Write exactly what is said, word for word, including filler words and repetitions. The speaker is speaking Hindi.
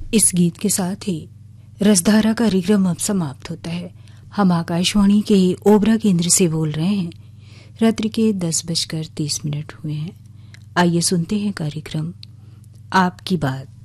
इस गीत के साथ ही रसधारा कार्यक्रम अब समाप्त होता है। हम आकाशवाणी के ओबरा केंद्र से बोल रहे हैं। रात्रि के दस बजकर तीस मिनट हुए हैं। आइए सुनते हैं कार्यक्रम आपकी बात।